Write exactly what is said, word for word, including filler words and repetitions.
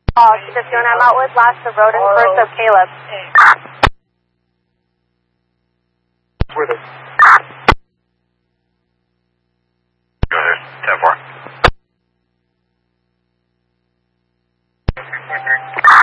Oh, keep it going. I'm out with last of Roden, first of Caleb. With it. Go ahead, ten four.